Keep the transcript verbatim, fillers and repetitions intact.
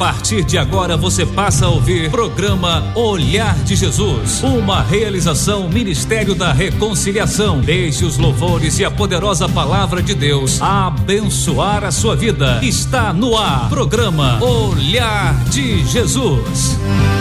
partir de agora você passa a ouvir programa Olhar de Jesus, uma realização Ministério da Reconciliação. Deixe os louvores e a poderosa palavra de Deus abençoar a sua vida. Está no ar, programa Olhar de Jesus.